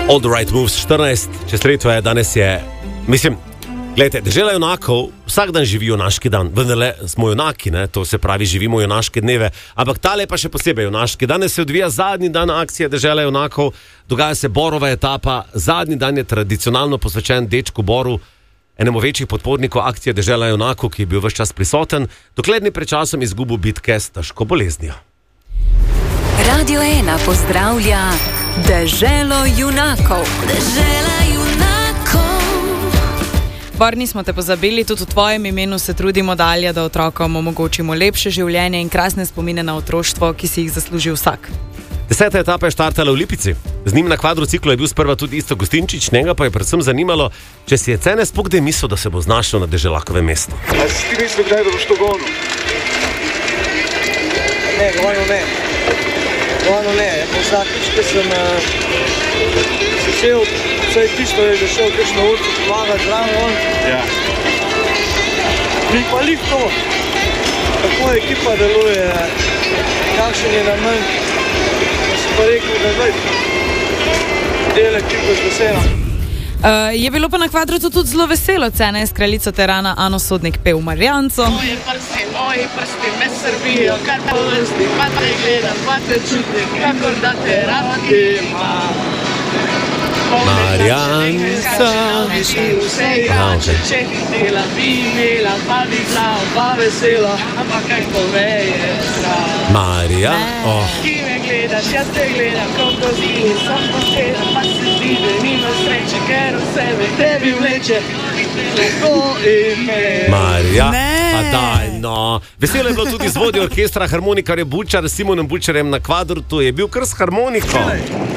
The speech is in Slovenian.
All the right moves, 14, čez leto je, danes je, mislim, gledajte, dežela junakov, vsak dan živi junaški dan, vendarle smo junaki, ne? To se pravi, živimo junaške dneve, ampak tale pa še posebej junaški. Danes se odvija zadnji dan akcije dežela junakov, dogaja se Borova etapa, zadnji dan je tradicionalno posvečen dečku Boru, enemu večjih podpornikov akcije dežela junakov, ki je bil ves čas prisoten, dokler ni pred časom izgubil bitke s težko boleznijo. Radio 1 pozdravlja deželo junakov. Dežela junakov. Bor, nismo te pozabili, tudi v tvojem imenu se trudimo dalje, da otrokom omogočimo lepše življenje in krasne spomine na otroštvo, ki si jih zasluži vsak. 10. etapa je štartala v Lipici. Z njim na kvadrociklu je bil sprva tudi Isto Gostinčič, njega pa je predvsem zanimalo, če si je Cene sploh kdaj mislil, da se bo znašel na deželakovem mestu. A si ti mislil, kdaj, da boš to gonil? Ne, glavno ne. Vsakič, ko sem začel, vsaj tisto je zašel kakšno urco pomagati zraven on. Ja. Mi pa lih to, kako ekipa deluje, kakšen je namen. Da sem pa rekel, da zdaj del ekipo z veselom. Je bilo pa na kvadratu tudi zelo veselo. Cena je s kraljico terana Ano Sodnik pel Marjanco. Moji prsti me srbijo, kar pa vrsti, pa te gledam, pa te čutim, kakor da te rad imam. Marjanca. Vse igrače, če hitela, bi imela, pa bi glav, pa veselo, ampak kaj poveje zdrav. Marja, Ki me gledaš, jaz te gledam, koliko zili, sem poseda, pa se zdi, da nima sreče, ker v sebe tebi vleče, tako ime. Marja, Ne. pa daj, no. Veselo je bilo tudi z vodjo orkestra harmonikarja Bulčar, s Simonom Bulčarjem na kvadratu, je bil kar s harmoniko.